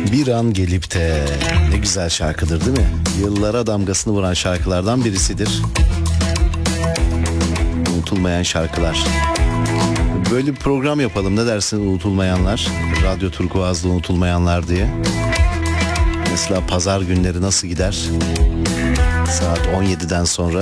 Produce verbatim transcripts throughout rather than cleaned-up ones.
Bir an gelip de ne güzel şarkıdır değil mi? Yıllara damgasını vuran şarkılardan birisidir. Unutulmayan şarkılar. Böyle bir program yapalım, ne dersin unutulmayanlar? Radyo Turkuaz'da unutulmayanlar diye. Mesela pazar günleri nasıl gider? Saat on yediden sonra.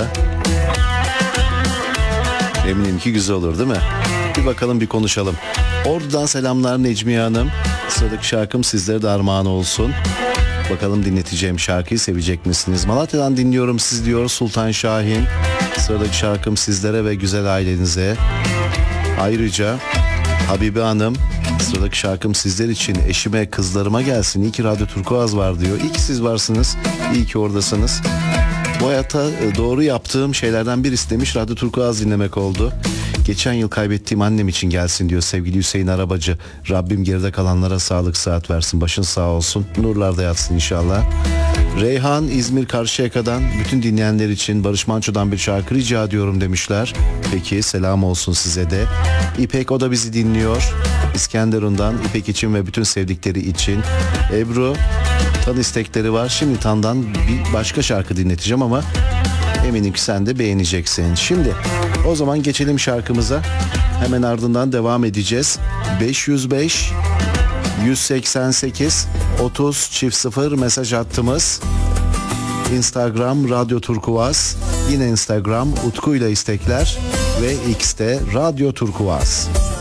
Eminim ki güzel olur değil mi? Bir bakalım, bir konuşalım. Ordu'dan selamlar Necmiye Hanım. Sıradaki şarkım sizlere de armağan olsun. Bakalım dinleteceğim şarkıyı sevecek misiniz? Malatya'dan dinliyorum siz diyor Sultan Şahin. Sıradaki şarkım sizlere ve güzel ailenize. Ayrıca Habibe Hanım, sıradaki şarkım sizler için, eşime, kızlarıma gelsin. İyi ki Radyo Turkuaz var diyor. İyi ki siz varsınız. İyi ki oradasınız. Bu hayata doğru yaptığım şeylerden birisi demiş, Radyo Turkuaz dinlemek oldu. Geçen yıl kaybettiğim annem için gelsin diyor sevgili Hüseyin Arabacı. Rabbim geride kalanlara sağlık sıhhat versin. Başın sağ olsun. Nurlarda yatsın inşallah. Reyhan İzmir Karşıyaka'dan bütün dinleyenler için Barış Manço'dan bir şarkı rica ediyorum demişler. Peki, selam olsun size de. İpek, o da bizi dinliyor. İskenderun'dan İpek için ve bütün sevdikleri için. Ebru, Tan istekleri var. Şimdi Tan'dan bir başka şarkı dinleteceğim ama eminim ki sen de beğeneceksin. Şimdi o zaman geçelim şarkımıza. Hemen ardından devam edeceğiz. beş yüz beş yüz seksen sekiz otuz çift sıfır mesaj hattımız. Instagram Radyo Turkuaz. Yine Instagram Utku ile istekler ve X'te Radyo Turkuaz.